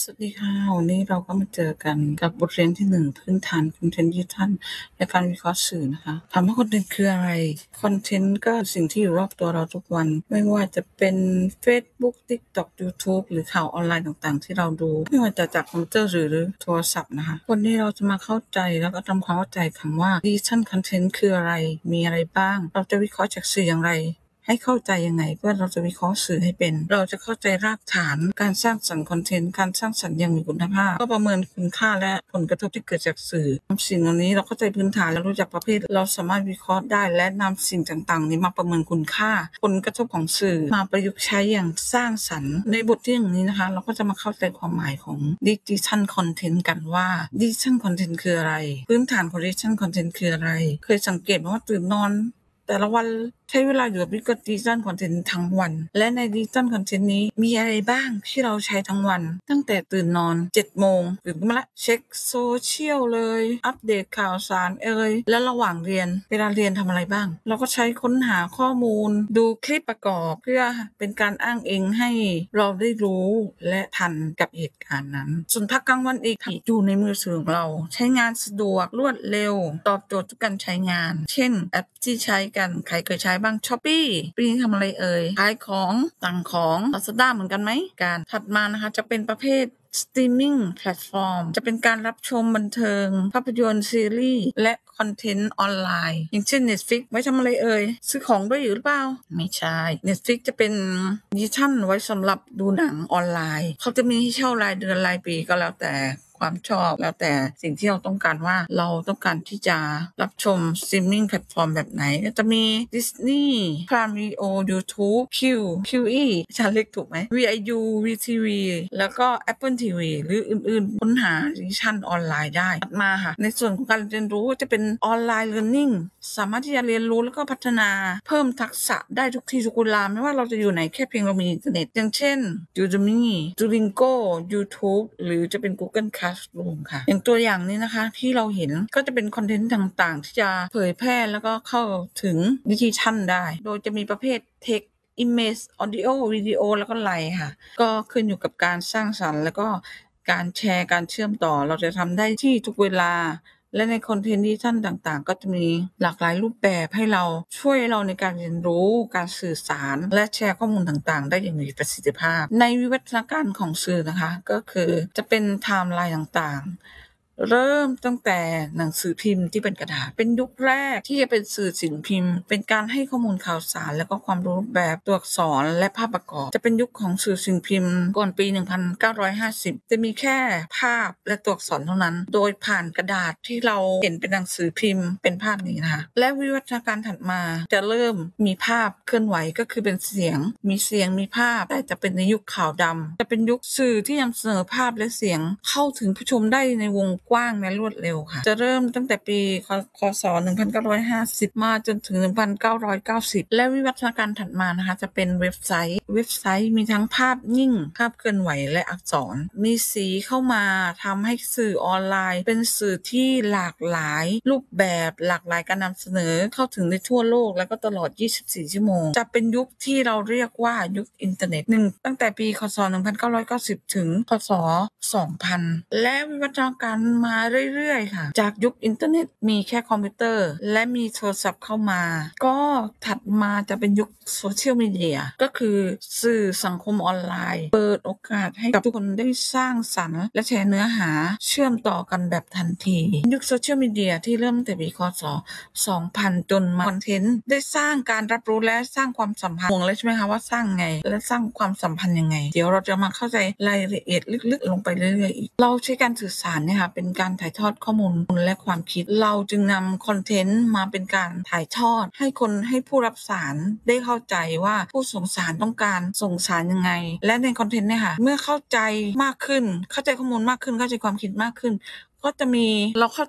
สวัสดีค่ะวันนี้เราก็มาเจอกันกับบทเรียนที่1พื้นฐานคอนเทนต์ดิจิทัลและการวิเคราะห์สื่อนะคะถามว่าคอนเทนต์คืออะไรคอนเทนต์ก็สิ่งที่อยู่รอบตัวเราทุกวันไม่ว่าจะเป็น Facebook TikTok YouTube หรือข่าวออนไลน์ต่างๆที่เราดูไม่ว่าจะจากคอมพิวเตอร์หรือโทรศัพท์นะคะวันนี้เราจะมาเข้าใจแล้วก็ทำความเข้าใจคำว่าดิจิทัลคอนเทนต์คืออะไรมีอะไรบ้างเราจะวิเคราะห์จากสื่ออย่างไรให้เข้าใจยังไงเพื่อเราจะวิเคราะห์สื่อให้เป็นเราจะเข้าใจรากฐานการสร้างสรรค์คอนเทนต์การสร้างสรรค์อย่างมีคุณภาพก็ประเมินคุณค่าและผลกระทบที่เกิดจากสื่อสิ่งเหล่านี้เราเข้าใจพื้นฐานและรู้จักประเภทเราสามารถวิเคราะห์ได้และนำสิ่งต่างๆนี้มาประเมินคุณค่าผลกระทบของสื่อมาประยุกต์ใช้อย่างสร้างสรรค์ในบทที่1นี้นะคะเราก็จะมาเข้าใจความหมายของดิจิทัลคอนเทนต์กันว่าดิจิทัลคอนเทนต์คืออะไรพื้นฐานของดิจิทัลคอนเทนต์คืออะไรเคยสังเกตว่าตื่นนอนแต่ละวันใช้เวลาอยู่กับดิจิทัลคอนเทนต์ทั้งวันและในดิจิทัลคอนเทนต์นี้มีอะไรบ้างที่เราใช้ทั้งวันตั้งแต่ตื่นนอน7 โมงตื่นขึ้นมาละเช็คโซเชียลเลยอัปเดตข่าวสารและระหว่างเรียนเวลาเรียนทำอะไรบ้างเราก็ใช้ค้นหาข้อมูลดูคลิปประกอบเพื่อเป็นการอ้างอิงให้เราได้รู้และทันกับเหตุการณ์นั้นส่วนพักกลางวันอีกอยู่ในมือถือของเราใช้งานสะดวกรวดเร็วตอบโจทย์ทุกการใช้งานเช่นแอปที่ใช้กันใครเคยใช้บ้าง Shopee ปีนี้ทำอะไรขายของสั่งของ Lazada เหมือนกันไหมการถัดมานะคะจะเป็นประเภทสตรีมมิ่งแพลตฟอร์มจะเป็นการรับชมบันเทิงภาพยนตร์ซีรีส์และคอนเทนต์ออนไลน์อย่างเช่น Netflix ไว้ทำอะไรซื้อของด้วยหรือเปล่าไม่ใช่ Netflix จะเป็นดิจิทัลไว้สำหรับดูหนังออนไลน์เขาจะมีให้เช่ารายเดือนรายปีก็แล้วแต่ความชอบแล้วแต่สิ่งที่เราต้องการว่าเราต้องการที่จะรับชมสตรีมมิ่งแพลตฟอร์มแบบไหนก็จะมี Disney Prime Video YouTube QE ฉันเรียกถูกไหม VIU VTV แล้วก็ Apple TV หรืออื่นๆค้นหาดิจิทัลออนไลน์ได้ถัดมาค่ะในส่วนของการเรียนรู้จะเป็นออนไลน์ Learning สามารถที่จะเรียนรู้แล้วก็พัฒนาเพิ่มทักษะได้ทุกที่ทุกเวลาไม่ว่าเราจะอยู่ไหนแค่เพียงเรามีอินเทอร์เน็ตอย่างเช่น Udemy Duolingo YouTube หรือจะเป็น Google Classroom ค่ะอย่างตัวอย่างนี้นะคะที่เราเห็นก็จะเป็นคอนเทนต์ต่างๆที่จะเผยแพร่แล้วก็เข้าถึงดิจิทัลได้โดยจะมีประเภท Text Image Audio Video แล้วก็ไลฟ์ค่ะก็ขึ้นอยู่กับการสร้างสรรค์แล้วก็การแชร์การเชื่อมต่อเราจะทำได้ที่ทุกเวลาและในคอนเทนต์ดิจิทัลต่างๆก็จะมีหลากหลายรูปแบบให้เราช่วยเราในการเรียนรู้การสื่อสารและแชร์ข้อมูลต่างๆได้อย่างมีประสิทธิภาพในวิวัฒนาการของสื่อนะคะก็คือจะเป็นไทม์ไลน์ต่างๆเริ่มตั้งแต่หนังสือพิมพ์ที่เป็นกระดาษเป็นยุคแรกที่จะเป็นสื่อสิ่งพิมพ์เป็นการให้ข้อมูลข่าวสารและก็ความรู้แบบตัวอักษรและภาพประกอบจะเป็นยุคของสื่อสิ่งพิมพ์ก่อนปี 1950 จะมีแค่ภาพและตัวอักษรเท่านั้นโดยผ่านกระดาษที่เราเห็นเป็นหนังสือพิมพ์เป็นภาพนี้นะคะและวิวัฒนาการถัดมาจะเริ่มมีภาพเคลื่อนไหวก็คือเป็นเสียงมีภาพแต่จะเป็นในยุคขาวดำจะเป็นยุคสื่อที่นำเสนอภาพและเสียงเข้าถึงผู้ชมได้ในวงกว้างและรวดเร็วค่ะจะเริ่มตั้งแต่ปีคศ1950มาจนถึง1990และวิวัฒนาการถัดมานะคะจะเป็นเว็บไซต์มีทั้งภาพนิ่งภาพเคลื่อนไหวและอักษรมีสีเข้ามาทำให้สื่อออนไลน์เป็นสื่อที่หลากหลายรูปแบบหลากหลายการนำเสนอเข้าถึงในทั่วโลกและก็ตลอด24ชั่วโมงจะเป็นยุคที่เราเรียกว่ายุคอินเทอร์เน็ตตั้งแต่ปีคศ1990ถึงคศ2000และวิวัฒนาการมาเรื่อยๆค่ะจากยุคอินเทอร์เน็ตมีแค่คอมพิวเตอร์และมีโทรศัพท์เข้ามาก็ถัดมาจะเป็นยุคโซเชียลมีเดียก็คือสื่อสังคมออนไลน์เปิดโอกาสให้กับทุกคนได้สร้างสรรค์และแชร์เนื้อหาเชื่อมต่อกันแบบทันทียุคโซเชียลมีเดียที่เริ่มตั้งแต่ปีคศ2000จนมาคอนเทนต์ได้สร้างการรับรู้และสร้างความสัมพันธ์ห่วงเลยใช่ไหมคะว่าสร้างไงและสร้างความสัมพันธ์ยังไงเดี๋ยวเราจะมาเข้าใจรายละเอียดลึกๆลงไปเรื่อยๆอีกเราใช้การสื่อสารเนี่ยค่ะเป็นการถ่ายทอดข้อมูลและความคิดเราจึงนำคอนเทนต์มาเป็นการถ่ายทอดให้ผู้รับสารได้เข้าใจว่าผู้ส่งสารต้องการส่งสารยังไงและในคอนเทนต์เนี่ยค่ะเมื่อเข้าใจมากขึ้นเข้าใจข้อมูลมากขึ้นเข้าใจความคิดมากขึ้นก็จะมีเราเข้า